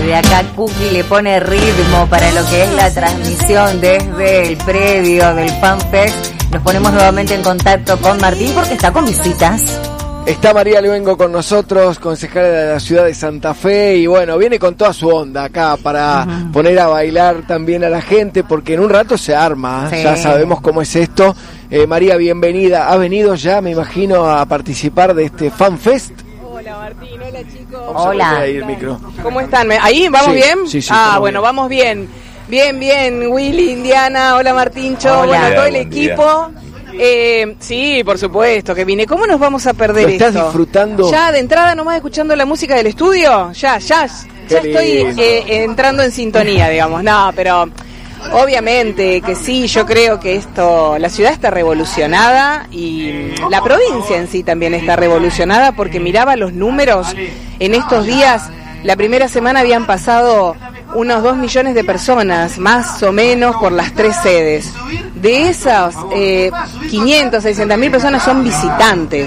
Desde acá Cookie le pone ritmo para lo que es la transmisión desde el predio del FanFest. Nos ponemos nuevamente en contacto con Martín porque está con visitas. Está María Luengo con nosotros, concejala de la ciudad de Santa Fe, y bueno, viene con toda su onda acá para poner a bailar también a la gente, porque en un rato se arma, sí. Ya sabemos cómo es esto. María, bienvenida. ¿Ha venido ya, me imagino, a participar de este FanFest? Hola Martín, hola chicos. Hola. Ahí el micro. ¿Cómo están? ¿Ahí? ¿Vamos bien? Sí, bueno, bien. Vamos bien. Bien, Willy, Indiana, hola Martíncho, hola. Bueno, todo el equipo. Sí, por supuesto que vine. ¿Cómo nos vamos a perder esto? ¿Estás disfrutando? Ya de entrada nomás escuchando la música del estudio, ya estoy entrando en sintonía, digamos. No, pero obviamente que sí, yo creo que la ciudad está revolucionada y la provincia en sí también está revolucionada, porque miraba los números en estos días. La primera semana habían pasado unos 2 millones de personas, más o menos, por las 3 sedes. De esas, 500, 600 mil personas son visitantes.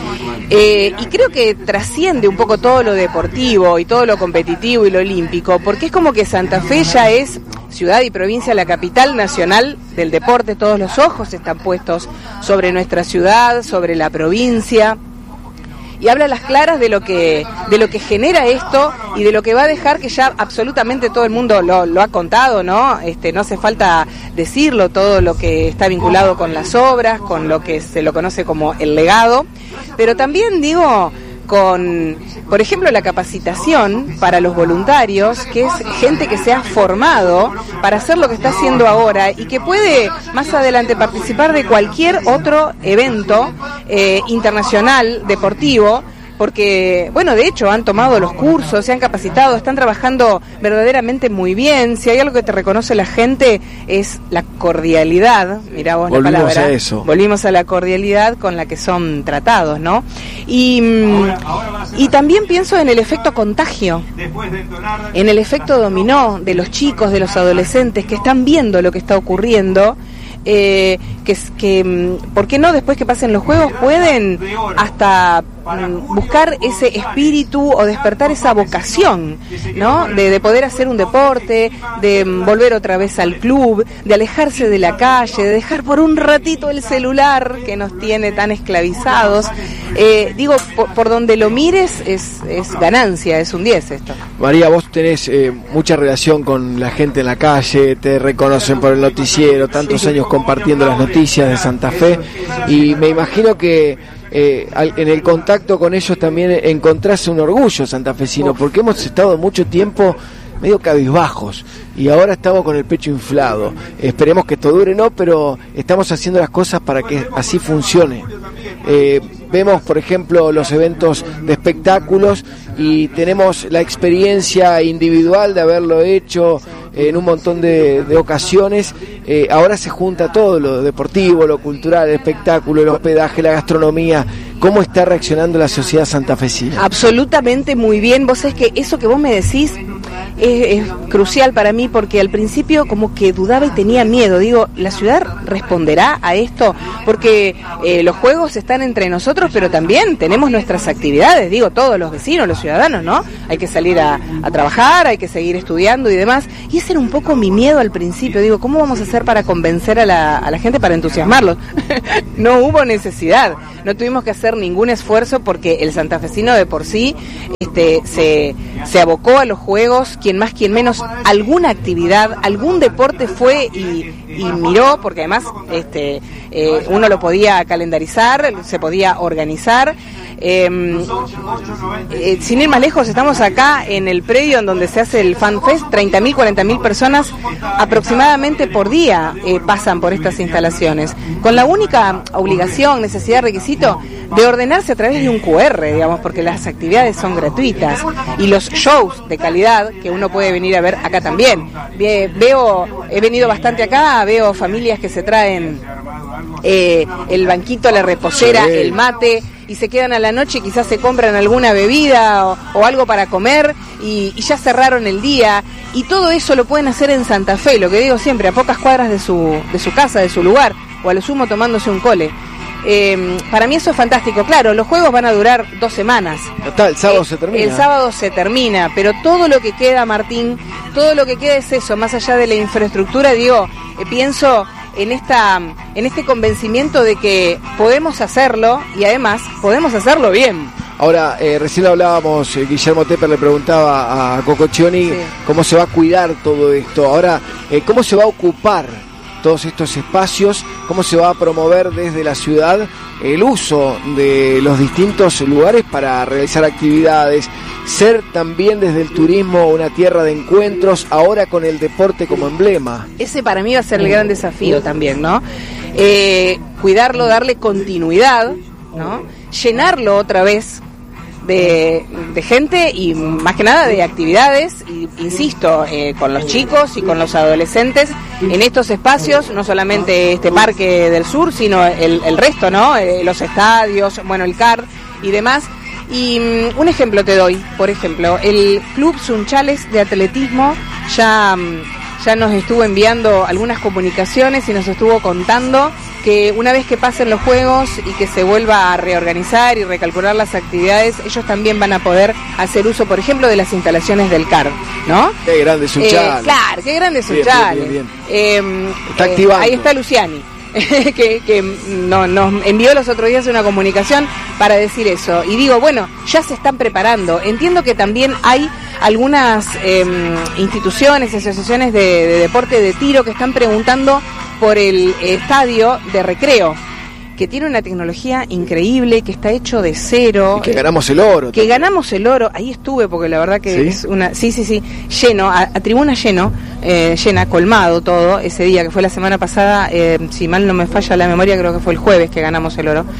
Y creo que trasciende un poco todo lo deportivo y todo lo competitivo y lo olímpico, porque es como que Santa Fe ya es ciudad y provincia, la capital nacional del deporte. Todos los ojos están puestos sobre nuestra ciudad, sobre la provincia. Y habla a las claras de lo que genera esto y de lo que va a dejar, que ya absolutamente todo el mundo lo ha contado, ¿no? No hace falta decirlo, todo lo que está vinculado con las obras, con lo que se lo conoce como el legado, pero también digo con, por ejemplo, la capacitación para los voluntarios, que es gente que se ha formado para hacer lo que está haciendo ahora y que puede más adelante participar de cualquier otro evento internacional deportivo, porque, bueno, de hecho han tomado los cursos, se han capacitado, están trabajando verdaderamente muy bien. Si hay algo que te reconoce la gente es la cordialidad. Mirá vos la palabra. Volvimos a eso. Volvimos a la cordialidad con la que son tratados, ¿no? Y también pienso en el efecto contagio, en el efecto dominó de los chicos, de los adolescentes que están viendo lo que está ocurriendo. ¿Por qué no, después que pasen los juegos, pueden hasta buscar ese espíritu o despertar esa vocación, ¿no? De poder hacer un deporte, de volver otra vez al club, de alejarse de la calle, de dejar por un ratito el celular que nos tiene tan esclavizados. Digo, por donde lo mires es ganancia, es un 10 esto. María, vos tenés mucha relación con la gente en la calle, te reconocen por el noticiero, tantos años compartiendo las noticias de Santa Fe, y me imagino que en el contacto con ellos también encontrás un orgullo santafesino, porque hemos estado mucho tiempo medio cabizbajos y ahora estamos con el pecho inflado. Esperemos que esto dure, ¿no? Pero estamos haciendo las cosas para que así funcione. Vemos, por ejemplo, los eventos de espectáculos y tenemos la experiencia individual de haberlo hecho en un montón de ocasiones. Ahora se junta todo, lo deportivo, lo cultural, el espectáculo, el hospedaje, la gastronomía. ¿Cómo está reaccionando la sociedad santafesina? Absolutamente muy bien. Vos sabés que eso que vos me decís es crucial para mí, porque al principio como que dudaba y tenía miedo. Digo, ¿la ciudad responderá a esto? Porque los juegos están entre nosotros, pero también tenemos nuestras actividades, digo, todos los vecinos, los ciudadanos, ¿no? Hay que salir a trabajar, hay que seguir estudiando y demás. Y ese era un poco mi miedo al principio. Digo, ¿cómo vamos a hacer para convencer a la gente, para entusiasmarlos? No hubo necesidad, no tuvimos que hacer ningún esfuerzo, porque el santafesino de por sí se abocó a los juegos, quien más, quien menos, alguna actividad, algún deporte fue y miró, porque además uno lo podía calendarizar, se podía organizar. Sin ir más lejos, estamos acá en el predio en donde se hace el FanFest. 30.000, 40.000 personas aproximadamente por día pasan por estas instalaciones, con la única obligación, necesidad, requisito de ordenarse a través de un QR, digamos, porque las actividades son gratuitas y los shows de calidad que uno puede venir a ver acá también. He venido bastante acá, veo familias que se traen el banquito, la reposera, el mate, y se quedan a la noche y quizás se compran alguna bebida o algo para comer y ya cerraron el día, y todo eso lo pueden hacer en Santa Fe, lo que digo siempre, a pocas cuadras de su casa, de su lugar, o a lo sumo tomándose un cole. para mí eso es fantástico. Claro, los juegos van a durar 2 semanas. El sábado se termina. El sábado se termina, pero todo lo que queda, Martín, todo lo que queda es eso, más allá de la infraestructura, digo, pienso en este convencimiento de que podemos hacerlo y además podemos hacerlo bien. Ahora, recién hablábamos, Guillermo Tepper le preguntaba a Cococcioni cómo se va a cuidar todo esto. Ahora, cómo se va a ocupar todos estos espacios, cómo se va a promover desde la ciudad el uso de los distintos lugares para realizar actividades, ser también desde el turismo una tierra de encuentros, ahora con el deporte como emblema. Ese para mí va a ser el gran desafío también, ¿no? Cuidarlo, darle continuidad, ¿no? Llenarlo otra vez de gente y más que nada de actividades, y, insisto, con los chicos y con los adolescentes en estos espacios, no solamente este Parque del Sur, sino el resto, ¿no? Los estadios, bueno, el CAR y demás. Y un ejemplo te doy, por ejemplo, el Club Sunchales de Atletismo ya nos estuvo enviando algunas comunicaciones y nos estuvo contando que una vez que pasen los juegos y que se vuelva a reorganizar y recalcular las actividades, ellos también van a poder hacer uso, por ejemplo, de las instalaciones del CAR, ¿no? Qué grande Sunchales. Claro, qué grande Sunchales. Está activando. Ahí está Luciani. que nos envió los otros días una comunicación para decir eso, y digo, bueno, ya se están preparando. Entiendo que también hay algunas instituciones, asociaciones de deporte de tiro que están preguntando por el estadio de recreo, que tiene una tecnología increíble, que está hecho de cero. Y que ganamos el oro. Que ganamos el oro. Ahí estuve, porque la verdad que es una... Sí, lleno, a tribuna llena, colmado todo, ese día, que fue la semana pasada, si mal no me falla la memoria, creo que fue el jueves que ganamos el oro.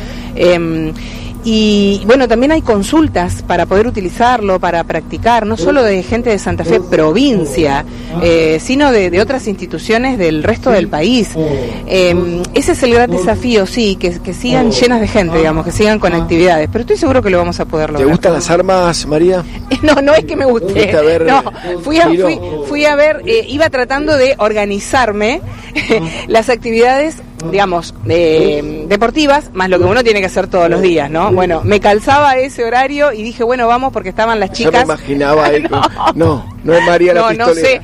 Y bueno, también hay consultas para poder utilizarlo, para practicar, no solo de gente de Santa Fe provincia, sino de otras instituciones del resto del país. Ese es el gran desafío, sí, que sigan llenas de gente, digamos, que sigan con actividades, pero estoy seguro que lo vamos a poder lograr. ¿Te gustan las armas, María? No es que me guste. No, fui a ver, iba tratando de organizarme las actividades, digamos, deportivas, más lo que uno tiene que hacer todos los días, ¿no? Bueno, me calzaba ese horario y dije, bueno, vamos, porque estaban las chicas. Yo me imaginaba ahí. No es María la pistolera.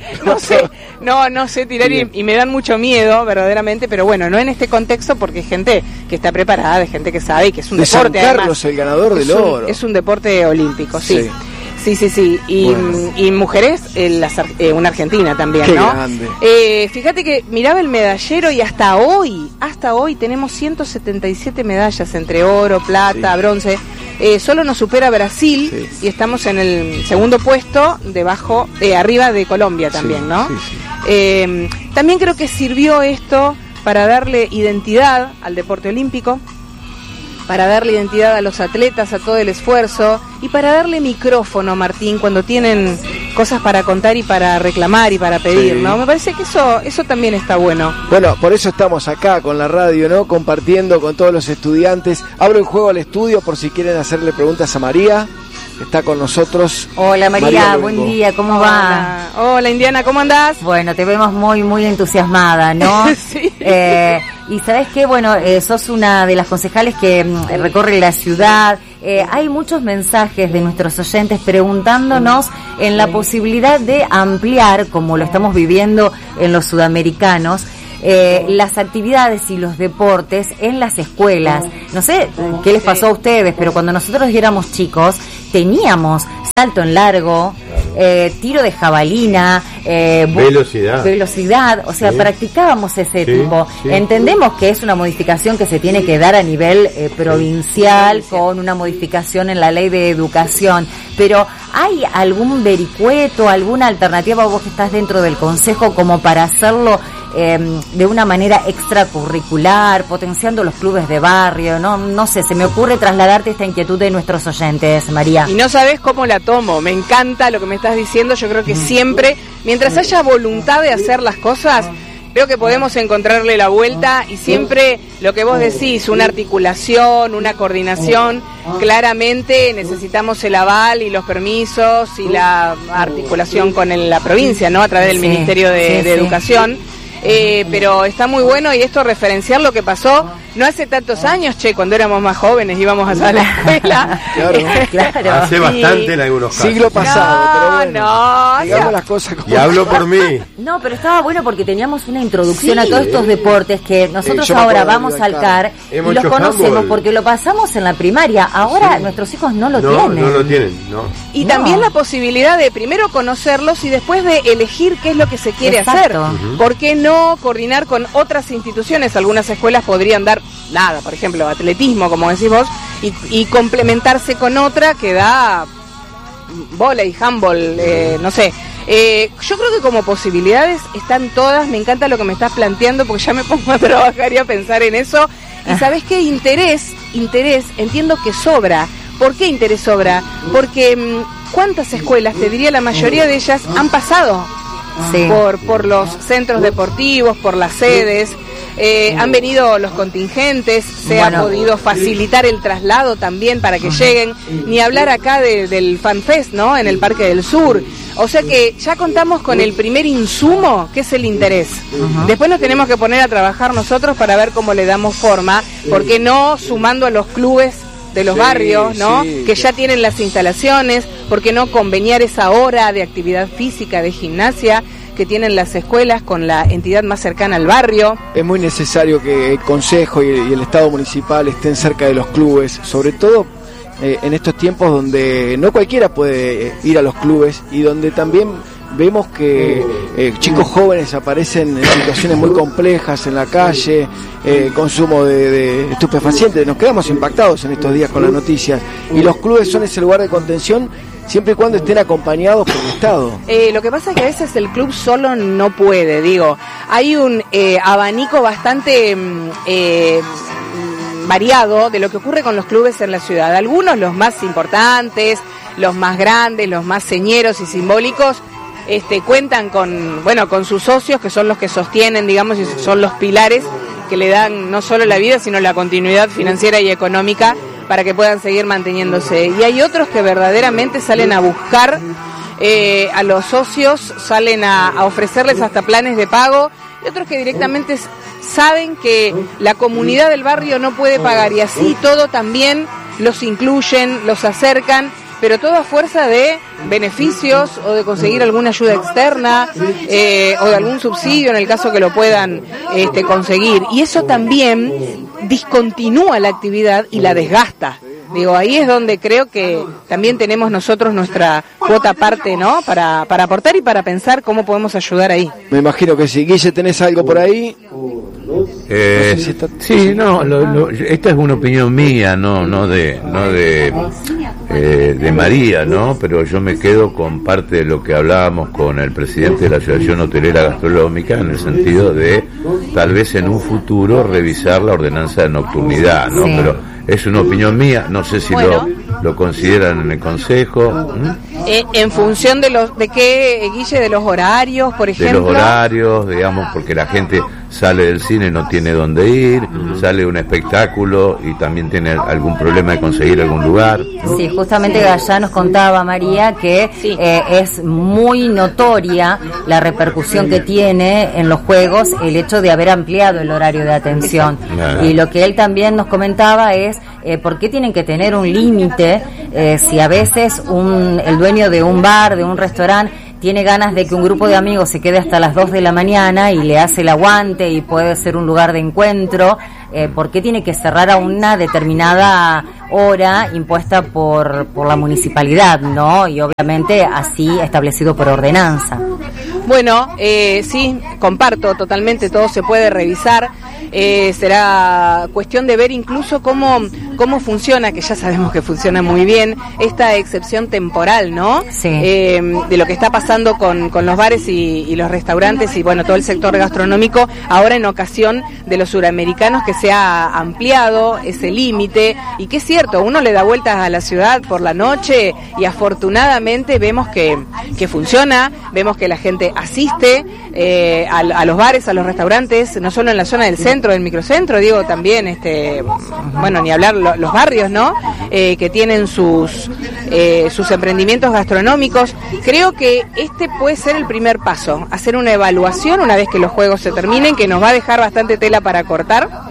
No sé tirar y me dan mucho miedo, verdaderamente, pero bueno, no en este contexto, porque hay gente que está preparada, de gente que sabe y que es un deporte. San Carlos, el ganador del oro. Es un deporte olímpico, sí. Sí. Y mujeres, una argentina también, qué ¿no? Grande. Fíjate que miraba el medallero y hasta hoy tenemos 177 medallas entre oro, plata, bronce. Solo nos supera Brasil y estamos en el segundo puesto, arriba de Colombia también, ¿no? Sí. También creo que sirvió esto para darle identidad al deporte olímpico, para darle identidad a los atletas, a todo el esfuerzo, y para darle micrófono, Martín, cuando tienen cosas para contar y para reclamar y para pedir, ¿no? Me parece que eso también está bueno. Bueno, por eso estamos acá con la radio, ¿no? Compartiendo con todos los estudiantes. Abro el juego al estudio por si quieren hacerle preguntas a María. Está con nosotros. Hola María, buen día, ¿cómo va? Hola Indiana, ¿cómo andás? Bueno, te vemos muy, muy entusiasmada, ¿no? Sí. Y ¿sabés qué? Bueno, sos una de las concejales que recorre la ciudad. Hay muchos mensajes de nuestros oyentes preguntándonos en la posibilidad de ampliar, como lo estamos viviendo en los sudamericanos, las actividades y los deportes en las escuelas. No sé qué les pasó a ustedes, pero cuando nosotros éramos chicos teníamos salto en largo, tiro de jabalina, velocidad, o sea, practicábamos ese tipo. Entendemos que es una modificación que se tiene que dar a nivel provincial, con una modificación en la ley de educación, pero ¿hay algún vericueto, alguna alternativa, vos que estás dentro del consejo, como para hacerlo de una manera extracurricular, potenciando los clubes de barrio? No sé, se me ocurre trasladarte esta inquietud de nuestros oyentes, María. Y no sabes cómo la tomo, me encanta lo que me estás diciendo. Yo creo que siempre, mientras haya voluntad de hacer las cosas, creo que podemos encontrarle la vuelta, y siempre lo que vos decís, una articulación, una coordinación. Claramente necesitamos el aval y los permisos y la articulación con la provincia, ¿no? A través del Ministerio de Educación. Pero está muy bueno, y esto referenciar lo que pasó no hace tantos años, cuando éramos más jóvenes íbamos a la escuela. Claro. Hace bastante en algunos casos. Siglo pasado, pero bueno, digamos las cosas como... Y hablo por mí. No, pero estaba bueno porque teníamos una introducción a todos estos deportes que nosotros ahora vamos al CAR y los conocemos handball, porque lo pasamos en la primaria. Ahora nuestros hijos no lo tienen. No lo tienen, no. Y también la posibilidad de primero conocerlos y después de elegir qué es lo que se quiere hacer. ¿Por qué no coordinar con otras instituciones? Algunas escuelas podrían dar nada, por ejemplo, atletismo, como decís vos, y complementarse con otra que da vóley, handball, no sé. Yo creo que como posibilidades están todas. Me encanta lo que me estás planteando porque ya me pongo a trabajar y a pensar en eso. Y ¿sabés qué? Interés, entiendo que sobra. ¿Por qué interés sobra? Porque ¿cuántas escuelas, te diría la mayoría de ellas, han pasado por los centros deportivos, por las sedes? Han venido los contingentes, se ha podido facilitar el traslado también para que lleguen, ni hablar acá del FanFest, ¿no? En el Parque del Sur. O sea que ya contamos con el primer insumo, que es el interés. Después nos tenemos que poner a trabajar nosotros para ver cómo le damos forma, porque no sumando a los clubes de los barrios, ¿no? Que ya tienen las instalaciones, porque no conveniar esa hora de actividad física, de gimnasia que tienen las escuelas con la entidad más cercana al barrio. Es muy necesario que el Consejo y el Estado municipal estén cerca de los clubes, sobre todo en estos tiempos donde no cualquiera puede ir a los clubes y donde también vemos que chicos jóvenes aparecen en situaciones muy complejas en la calle, consumo de estupefacientes. Nos quedamos impactados en estos días con las noticias y los clubes son ese lugar de contención siempre y cuando estén acompañados por el Estado. Lo que pasa es que a veces el club solo no puede, hay un abanico bastante variado de lo que ocurre con los clubes en la ciudad. Algunos, los más importantes, los más grandes, los más señeros y simbólicos, cuentan con sus socios, que son los que sostienen, digamos, y son los pilares que le dan no solo la vida, sino la continuidad financiera y económica para que puedan seguir manteniéndose. Y hay otros que verdaderamente salen a buscar a los socios, salen a ofrecerles hasta planes de pago, y otros que directamente saben que la comunidad del barrio no puede pagar, y así todo también los incluyen, los acercan, pero todo a fuerza de beneficios o de conseguir alguna ayuda externa o de algún subsidio en el caso que lo puedan conseguir. Y eso también discontinúa la actividad y la desgasta. Ahí es donde creo que también tenemos nosotros nuestra cuota aparte, ¿no? Para aportar y para pensar cómo podemos ayudar ahí. Me imagino que sí. Guille, ¿tenés algo por ahí? Sí, esta es una opinión mía, no de María, ¿no? Pero yo me quedo con parte de lo que hablábamos con el presidente de la Asociación Hotelera Gastronómica, en el sentido de tal vez en un futuro revisar la ordenanza de nocturnidad, ¿no? Pero es una opinión mía, no sé si lo consideran en el Consejo. En función de qué, Guille, de los horarios, por ejemplo. De los horarios, digamos, porque la gente sale del cine y no tiene dónde ir, sale un espectáculo y también tiene algún problema de conseguir algún lugar, ¿no? Sí, justamente allá nos contaba María que es muy notoria la repercusión que tiene en los juegos el hecho de haber ampliado el horario de atención. Y lo que él también nos comentaba es por qué tienen que tener un límite si a veces el dueño de un bar, de un restaurante, tiene ganas de que un grupo de amigos se quede hasta las 2 de la mañana y le hace el aguante y puede ser un lugar de encuentro, ¿por qué tiene que cerrar a una determinada hora impuesta por la municipalidad, ¿no? Y obviamente así establecido por ordenanza. Bueno, sí, comparto totalmente, todo se puede revisar. Será cuestión de ver incluso cómo funciona, que ya sabemos que funciona muy bien, esta excepción temporal, ¿no? Sí. De lo que está pasando con los bares y los restaurantes y todo el sector gastronómico, ahora en ocasión de los suramericanos, que se ha ampliado ese límite, y que es cierto, uno le da vueltas a la ciudad por la noche y afortunadamente vemos que funciona, vemos que la gente asiste a los bares, a los restaurantes, no solo en la zona del centro, del microcentro, también, ni hablar los barrios, ¿no? Que tienen sus emprendimientos gastronómicos. Creo que este puede ser el primer paso, hacer una evaluación una vez que los juegos se terminen, que nos va a dejar bastante tela para cortar.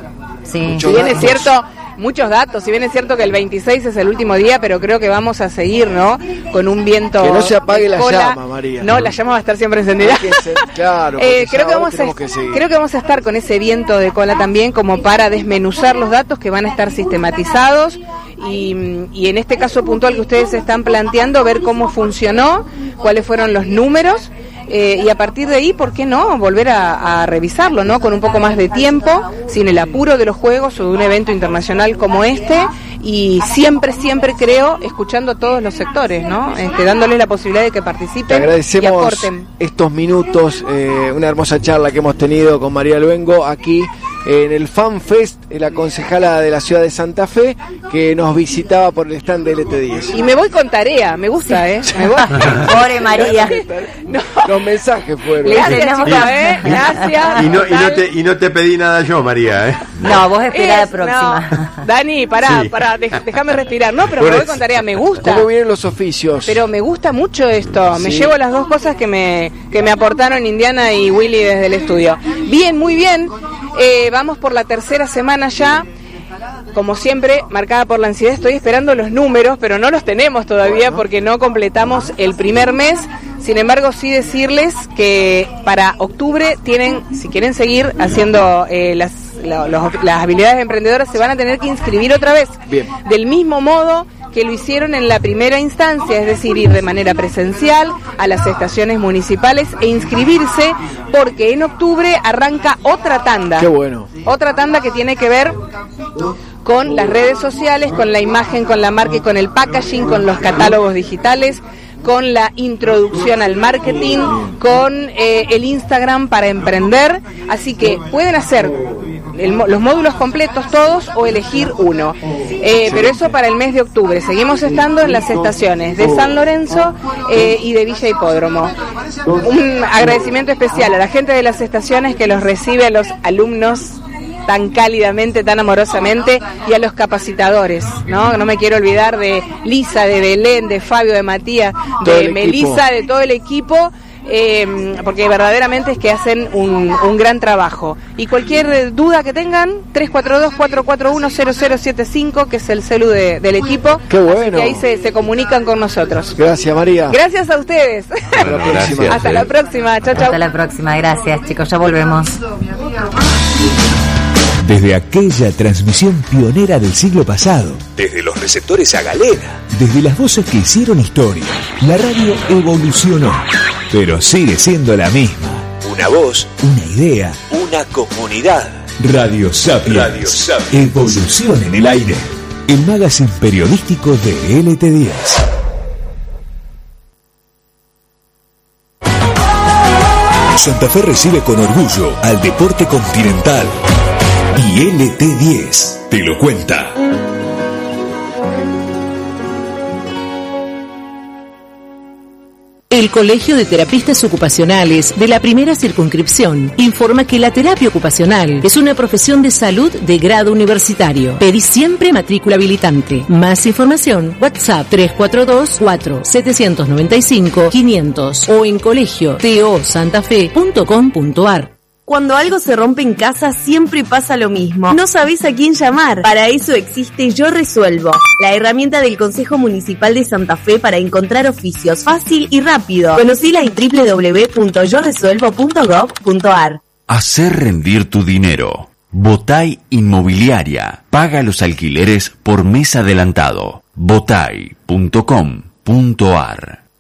Sí. Si bien es cierto, muchos datos, si bien es cierto que el 26 es el último día, pero creo que vamos a seguir, ¿no? Con un viento. Que no se apague la llama, María. No, la llama va a estar siempre encendida. Claro, creo que vamos a estar con ese viento de cola también, como para desmenuzar los datos que van a estar sistematizados. Y en este caso puntual que ustedes están planteando, ver cómo funcionó, cuáles fueron los números. Y a partir de ahí, ¿por qué no? Volver a revisarlo, ¿no? Con un poco más de tiempo, sin el apuro de los juegos o de un evento internacional como este, y siempre creo, escuchando a todos los sectores, ¿no? Dándoles la posibilidad de que participen. Te agradecemos y aporten estos minutos, una hermosa charla que hemos tenido con María Luengo aquí en el Fan Fest, la concejala de la ciudad de Santa Fe, que nos visitaba por el stand de LT10. Y me voy con tarea, me gusta, Me voy. Pobre María. No. Los mensajes fueron. Gracias, chica, Gracias. Y no te pedí nada yo, María, No, vos esperá la próxima. No. Dani, pará, déjame respirar. No, pero me voy con tarea, me gusta. ¿Cómo vienen los oficios? Pero me gusta mucho esto. Me llevo las dos cosas que me aportaron Indiana y Willy desde el estudio. Bien, muy bien. Vamos por la tercera semana ya, como siempre, marcada por la ansiedad. Estoy esperando los números, pero no los tenemos todavía porque no completamos el primer mes. Sin embargo, sí decirles que para octubre tienen, si quieren seguir haciendo las habilidades emprendedoras, se van a tener que inscribir otra vez. Bien. Del mismo modo que lo hicieron en la primera instancia, es decir, ir de manera presencial a las estaciones municipales e inscribirse, porque en octubre arranca otra tanda. Qué bueno. Otra tanda que tiene que ver con las redes sociales, con la imagen, con la marca y con el packaging, con los catálogos digitales, con la introducción al marketing, con el Instagram para emprender. Así que pueden hacer los módulos completos todos o elegir uno. Pero eso para el mes de octubre. Seguimos estando en las estaciones de San Lorenzo y de Villa Hipódromo. Un agradecimiento especial a la gente de las estaciones que los recibe, a los alumnos tan cálidamente, tan amorosamente, y a los capacitadores, ¿no? No me quiero olvidar de Lisa, de Belén, de Fabio, de Matías, de Melissa, de todo el equipo, porque verdaderamente es que hacen un gran trabajo. Y cualquier duda que tengan, 342-441-0075, que es el celu del equipo. Qué bueno. Y ahí se comunican con nosotros. Gracias, María. Gracias a ustedes. Hasta la próxima. Hasta la próxima. Chao, chao. Hasta la próxima. Gracias, chicos. Ya volvemos. Desde aquella transmisión pionera del siglo pasado, desde los receptores a galera, desde las voces que hicieron historia, la radio evolucionó, pero sigue siendo la misma. Una voz, una idea, una comunidad. Radio Sapiens. Evolución en el aire. El magazine periodístico de LT10. Santa Fe recibe con orgullo al deporte continental. Y LT10 te lo cuenta. El Colegio de Terapistas Ocupacionales de la Primera Circunscripción informa que la terapia ocupacional es una profesión de salud de grado universitario. Pedí siempre matrícula habilitante. Más información, WhatsApp 342-795-500 o en colegio-tosantafe.com.ar. Cuando algo se rompe en casa siempre pasa lo mismo. No sabés a quién llamar. Para eso existe Yo Resuelvo, la herramienta del Consejo Municipal de Santa Fe para encontrar oficios fácil y rápido. Conocila en www.yoresuelvo.gov.ar. Hacer rendir tu dinero. Botay Inmobiliaria. Paga los alquileres por mes adelantado. botay.com.ar.